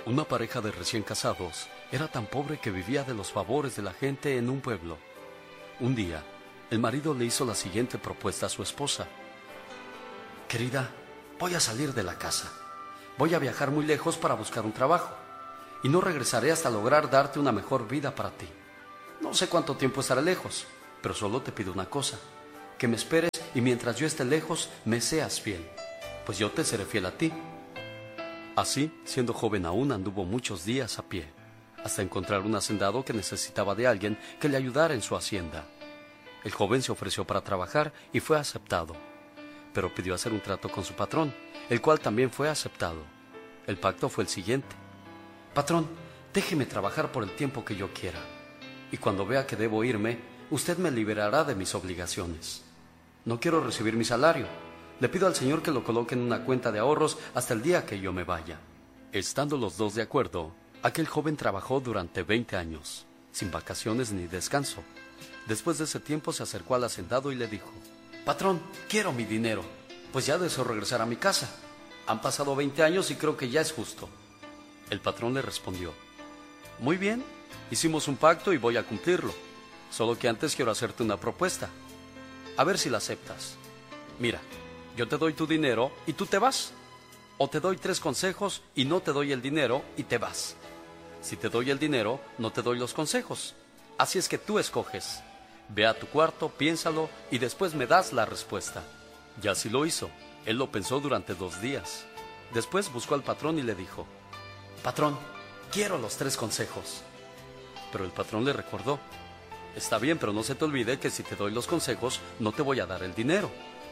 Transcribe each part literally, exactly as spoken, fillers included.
Una pareja de recién casados era tan pobre que vivía de los favores de la gente en un pueblo. Un día, el marido le hizo la siguiente propuesta a su esposa. Querida, voy a salir de la casa. Voy a viajar muy lejos para buscar un trabajo. Y no regresaré hasta lograr darte una mejor vida para ti. No sé cuánto tiempo estaré lejos, pero solo te pido una cosa. Que me esperes y mientras yo esté lejos, me seas fiel. Pues yo te seré fiel a ti. Así, siendo joven aún, anduvo muchos días a pie, hasta encontrar un hacendado que necesitaba de alguien que le ayudara en su hacienda. El joven se ofreció para trabajar y fue aceptado, pero pidió hacer un trato con su patrón, el cual también fue aceptado. El pacto fue el siguiente. Patrón, déjeme trabajar por el tiempo que yo quiera, y cuando vea que debo irme, usted me liberará de mis obligaciones. No quiero recibir mi salario. Le pido al Señor que lo coloque en una cuenta de ahorros hasta el día que yo me vaya. Estando los dos de acuerdo, aquel joven trabajó durante veinte años, sin vacaciones ni descanso. Después de ese tiempo se acercó al hacendado y le dijo: Patrón, quiero mi dinero, pues ya deseo regresar a mi casa. Han pasado veinte años y creo que ya es justo. El patrón le respondió: Muy bien, hicimos un pacto y voy a cumplirlo. Solo que antes quiero hacerte una propuesta. A ver si la aceptas. Mira, yo te doy tu dinero y tú te vas. O te doy tres consejos y no te doy el dinero y te vas. Si te doy el dinero, no te doy los consejos. Así es que tú escoges. Ve a tu cuarto, piénsalo y después me das la respuesta. Y así lo hizo. Él lo pensó durante dos días. Después buscó al patrón y le dijo: Patrón, quiero los tres consejos. Pero el patrón le recordó: Está bien, pero no se te olvide que si te doy los consejos, no te voy a dar el dinero.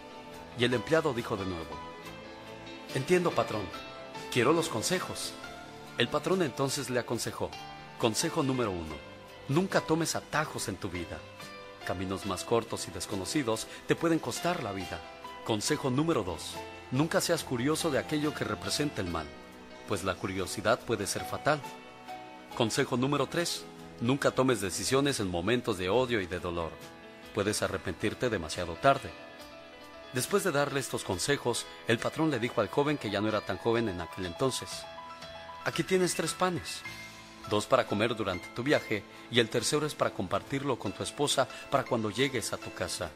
Y el empleado dijo de nuevo: Entiendo, patrón. Quiero los consejos. El patrón entonces le aconsejó: Consejo número uno. Nunca tomes atajos en tu vida. Caminos más cortos y desconocidos te pueden costar la vida. Consejo número dos. Nunca seas curioso de aquello que representa el mal, pues la curiosidad puede ser fatal. Consejo número tres. Nunca tomes decisiones en momentos de odio y de dolor. Puedes arrepentirte demasiado tarde. Después de darle estos consejos, el patrón le dijo al joven, que ya no era tan joven en aquel entonces: Aquí tienes tres panes, dos para comer durante tu viaje y el tercero es para compartirlo con tu esposa para cuando llegues a tu casa.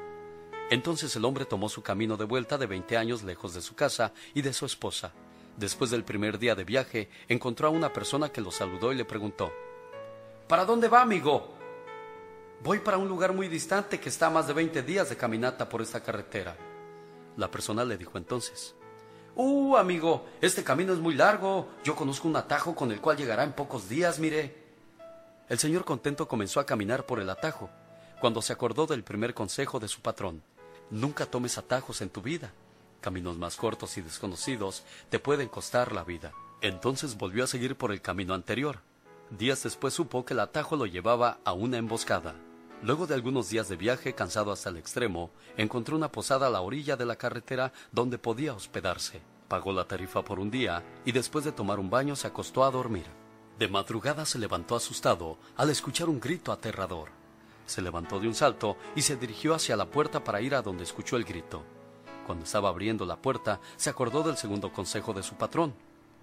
Entonces el hombre tomó su camino de vuelta de veinte años lejos de su casa y de su esposa. Después del primer día de viaje, encontró a una persona que lo saludó y le preguntó: ¿Para dónde va, amigo? Voy para un lugar muy distante que está a más de veinte días de caminata por esta carretera. La persona le dijo entonces: Uh, amigo, este camino es muy largo. Yo conozco un atajo con el cual llegará en pocos días, mire. El señor contento comenzó a caminar por el atajo, cuando se acordó del primer consejo de su patrón: Nunca tomes atajos en tu vida. Caminos más cortos y desconocidos te pueden costar la vida. Entonces volvió a seguir por el camino anterior. Días después supo que el atajo lo llevaba a una emboscada. Luego de algunos días de viaje, cansado hasta el extremo, encontró una posada a la orilla de la carretera donde podía hospedarse. Pagó la tarifa por un día y después de tomar un baño se acostó a dormir. De madrugada se levantó asustado al escuchar un grito aterrador. Se levantó de un salto y se dirigió hacia la puerta para ir a donde escuchó el grito. Cuando estaba abriendo la puerta, se acordó del segundo consejo de su patrón: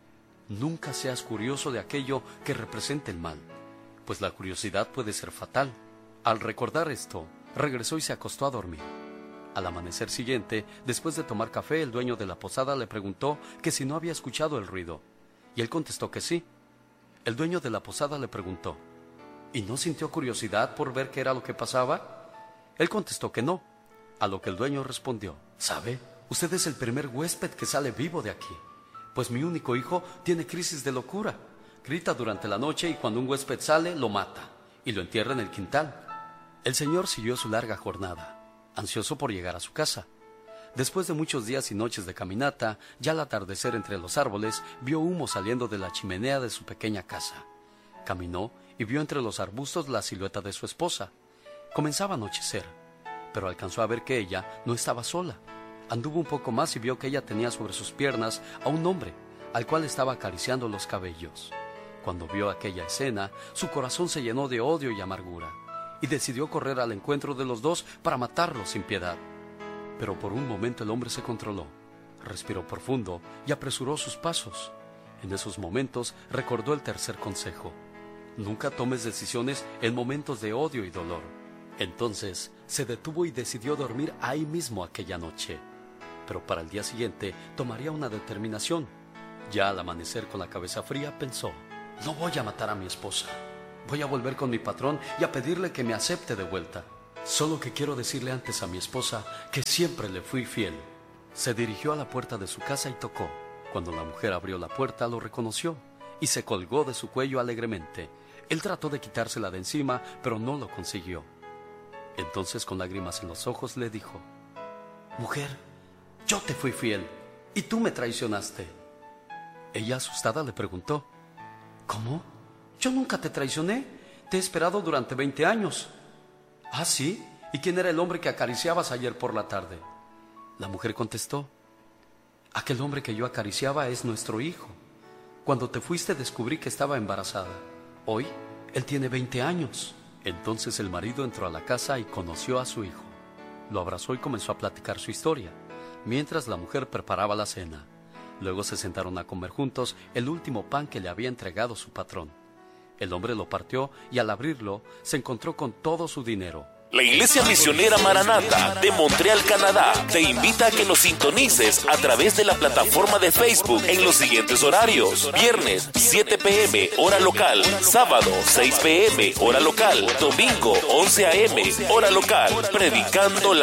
Nunca seas curioso de aquello que represente el mal, pues la curiosidad puede ser fatal. Al recordar esto, regresó y se acostó a dormir. Al amanecer siguiente, después de tomar café, el dueño de la posada le preguntó que si no había escuchado el ruido, y él contestó que sí. El dueño de la posada le preguntó: ¿Y no sintió curiosidad por ver qué era lo que pasaba? Él contestó que no, a lo que el dueño respondió: ¿Sabe? Usted es el primer huésped que sale vivo de aquí, pues mi único hijo tiene crisis de locura. Grita durante la noche y cuando un huésped sale, lo mata y lo entierra en el quintal. El señor siguió su larga jornada, ansioso por llegar a su casa. Después de muchos días y noches de caminata, ya al atardecer entre los árboles, vio humo saliendo de la chimenea de su pequeña casa. Caminó y vio entre los arbustos la silueta de su esposa. Comenzaba a anochecer, pero alcanzó a ver que ella no estaba sola. Anduvo un poco más y vio que ella tenía sobre sus piernas a un hombre, al cual estaba acariciando los cabellos. Cuando vio aquella escena, su corazón se llenó de odio y amargura, y decidió correr al encuentro de los dos para matarlos sin piedad. Pero por un momento el hombre se controló, respiró profundo y apresuró sus pasos. En esos momentos recordó el tercer consejo: nunca tomes decisiones en momentos de odio y dolor. Entonces se detuvo y decidió dormir ahí mismo aquella noche. Pero para el día siguiente tomaría una determinación. Ya al amanecer, con la cabeza fría, pensó: no voy a matar a mi esposa. Voy a volver con mi patrón y a pedirle que me acepte de vuelta. Solo que quiero decirle antes a mi esposa que siempre le fui fiel. Se dirigió a la puerta de su casa y tocó. Cuando la mujer abrió la puerta, lo reconoció y se colgó de su cuello alegremente. Él trató de quitársela de encima, pero no lo consiguió. Entonces, con lágrimas en los ojos, le dijo: mujer, yo te fui fiel y tú me traicionaste. Ella, asustada, le preguntó: ¿cómo? Yo nunca te traicioné. Te he esperado durante veinte años. ¿Ah, sí? ¿Y quién era el hombre que acariciabas ayer por la tarde? La mujer contestó: aquel hombre que yo acariciaba es nuestro hijo. Cuando te fuiste descubrí que estaba embarazada. Hoy él tiene veinte años. Entonces el marido entró a la casa y conoció a su hijo. Lo abrazó y comenzó a platicar su historia, mientras la mujer preparaba la cena. Luego se sentaron a comer juntos el último pan que le había entregado su patrón. El hombre lo partió y al abrirlo se encontró con todo su dinero. La Iglesia Misionera Maranata de Montreal, Canadá, te invita a que nos sintonices a través de la plataforma de Facebook en los siguientes horarios: viernes siete p m hora local, sábado seis p m hora local, domingo once a m hora local, predicando la